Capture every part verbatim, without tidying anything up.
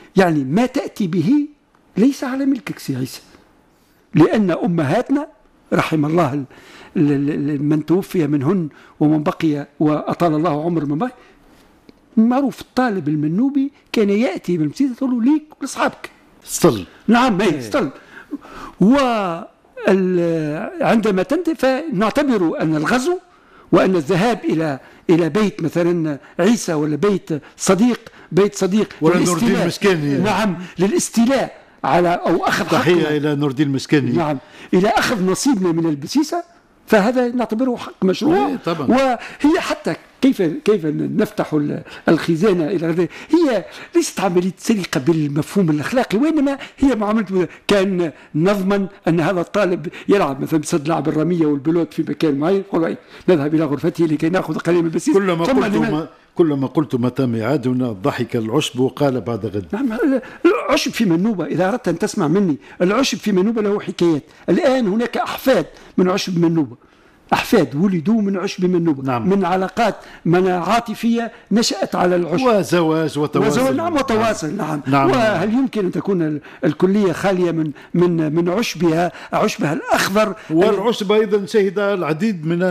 يعني ما تأتي به ليس على ملكك سي عيسى، لأن أمهاتنا رحم الله من توفي منهن ومن بقي وأطال الله عمر من بقي، معروف الطالب المنوبي كان يأتي بالمسيرة يقول له ليك ولأصحابك استل. نعم ما استل. وعندما تنتهي فنعتبر أن الغزو وأن الذهاب إلى إلى بيت مثلا عيسى ولا بيت صديق بيت صديق ولا نور الدين المسكاني، نعم للاستيلاء على أو أخذ تحية إلى نور الدين المسكاني، نعم إلى أخذ نصيبنا من البسيسة، فهذا نعتبره حق مشروع. وهي حتى كيف كيف نفتح الخزانة إلى غيره، هي ليست عملية سرقة بالمفهوم الأخلاقي، وإنما هي معاملة كان نضمن أن هذا الطالب يلعب مثلا بصد لعب الرمية والبلوت في مكان معين، نذهب إلى غرفته لكي نأخذ قليل من البسيس. كلما قلت ما كلما قلت متى ميعادنا ضحك العشب وقال بعد غد. نعم العشب في منوبة، إذا أردت أن تسمع مني، العشب في منوبة له حكايات. الآن هناك أحفاد من عشب منوبة، أحفاد ولدوا من عشب منوبة، نعم. من علاقات من عاطفية نشأت على العشب وزواج وتواصل. نعم وتواصل نعم. نعم. وهل يمكن أن تكون الكلية خالية من من من عشبها عشبها الأخضر؟ والعشب أيضا شهد العديد من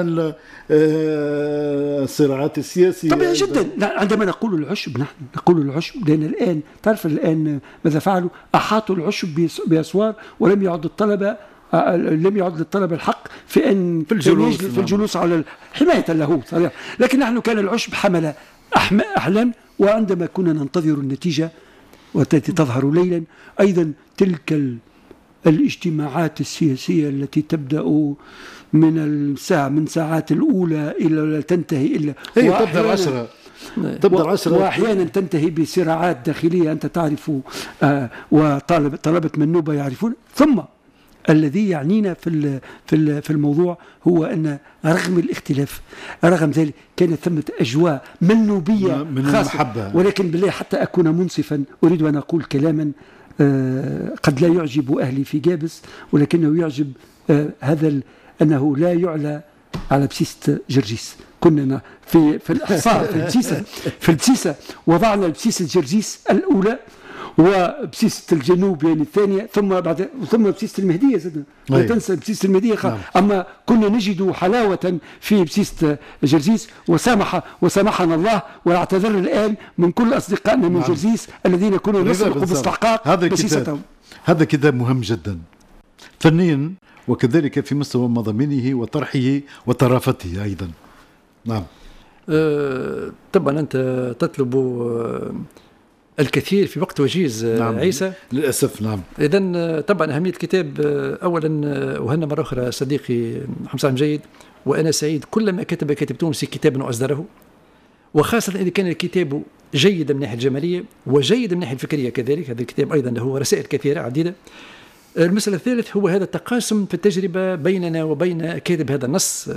الصراعات السياسية. طبيعي جدا. عندما نقول العشب نحن نقول العشب لأن الآن تعرف الآن ماذا فعلوا؟ أحاطوا العشب بأسوار ولم يعد الطلبة لم يعد للطلبة الحق في أن في الجلوس, في الجلوس على حماية له صحيح. لكن نحن كان العشب حمل أحلام، وعندما كنا ننتظر النتيجة والتي تظهر ليلا أيضا تلك الاجتماعات السياسية التي تبدأ من الساعة من ساعات الأولى إلى لا تنتهي إلا هي تبدأ العشرة تبدأ العشرة وأحيانا تنتهي بصراعات داخلية أنت تعرف آه وطالب طلبة منوبة يعرفون. ثم الذي يعنينا في في في الموضوع هو أن رغم الاختلاف رغم ذلك كانت ثمة أجواء منوبية خاصة. ولكن بالله حتى أكون منصفا أريد أن أقول كلاما آه قد لا يعجب أهلي في جابس، ولكنه يعجب آه هذا أنه لا يعلى على بسيسة جرجيس. كنا في في الإحصاء في البسيسة في البسيسة وضعنا بسيسة جرجيس الأولى وبسيسة الجنوب يعني الثانية، ثم بعد ثم بسيسة المهدية زدنا لا تنسى بسيسة المهدية خ... نعم. أما كنا نجد حلاوة في بسيسة جرجيس وسامح وسامحنا الله، واعتذر الآن من كل أصدقائنا من نعم. جرجيس الذين كانوا يسرقوا باستحقاق هذا كتاب هذا كتاب مهم جدا فنيا وكذلك في مستوى مضامينه وطرحه وطرافته أيضا. نعم. أه طبعا أنت تطلب أه الكثير في وقت وجيز. نعم. عيسى للأسف. نعم. إذن طبعا أهمية الكتاب أولا وهنا مرة أخرى صديقي محمد صالح مجيد، وأنا سعيد كلما كتب كاتب تونسي كتابا وأصدره، وخاصة إذا كان الكتاب جيدا من ناحية الجمالية وجيدا من ناحية الفكرية كذلك. هذا الكتاب أيضا له رسائل كثيرة عديدة. المسألة الثالث هو هذا التقاسم في التجربة بيننا وبين كاتب هذا النص،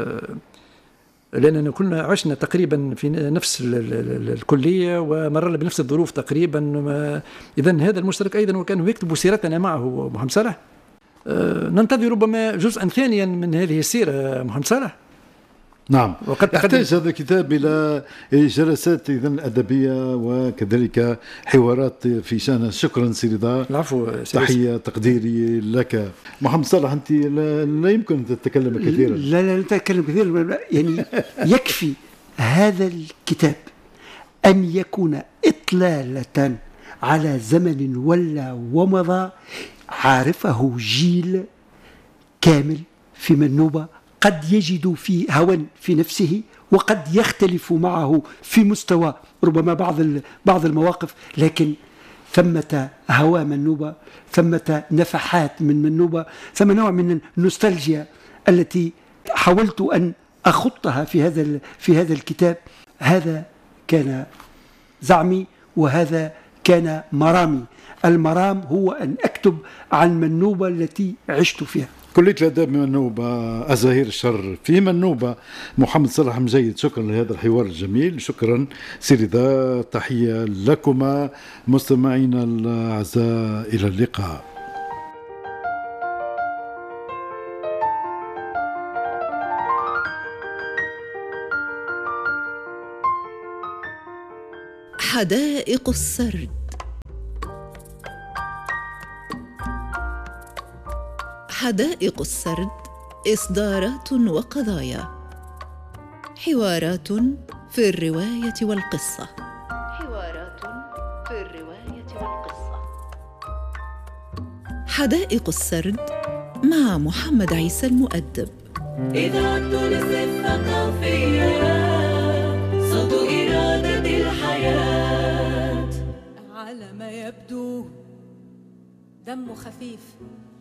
لأننا كلنا عشنا تقريبا في نفس الكلية ومررنا بنفس الظروف تقريبا. إذن هذا المشترك أيضا وكان يكتب سيرتنا معه محمد صالح. ننتظر ربما جزءا ثانيا من هذه السيرة محمد صالح. نعم. وقد يحتاج هذا الكتاب إلى جلسات إذن أدبية وكذلك حوارات في شأنه. شكرا سي رضا. العفو. تحية تقديري لك. محمد صالح أنت لا, لا يمكن أن تتكلم كثيرا. لا لا نتكلم كثيرا يعني يكفي هذا الكتاب أن يكون إطلالة على زمن ولا ومضى عارفه جيل كامل في منوبة، قد يجد في هوى في نفسه وقد يختلف معه في مستوى ربما بعض بعض المواقف، لكن ثمة هوى منوبة، ثمة نفحات من منوبة، ثم نوع من النوستالجيا التي حاولت أن أخطها في هذا في هذا الكتاب. هذا كان زعمي وهذا كان مرامي. المرام هو أن أكتب عن منوبة التي عشت فيها. كلية الآداب منوبة، أزاهير الشر في منوبة. محمد صالح مجيد، شكرا لهذا الحوار الجميل. شكرا سي رضا. تحية لكما مستمعينا الأعزاء، إلى اللقاء. حدائق السرد حدائق السرد، إصدارات وقضايا، حوارات في الرواية والقصة. حوارات في الرواية والقصة. حدائق السرد مع محمد عيسى المؤدب. إذاعة تونس الثقافية، صوت إرادة الحياة. على ما يبدو دمه خفيف